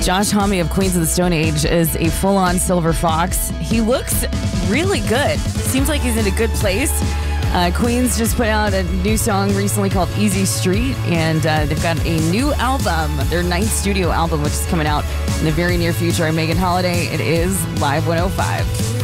Josh Homme of Queens of the Stone Age is a full-on silver fox. He looks really good. Seems like he's in a good place. Queens just put out a new song recently called Easy Street, and they've got a new album, their 9th studio album, which is coming out in the very near future. I'm Megan Holiday. It is Live 105.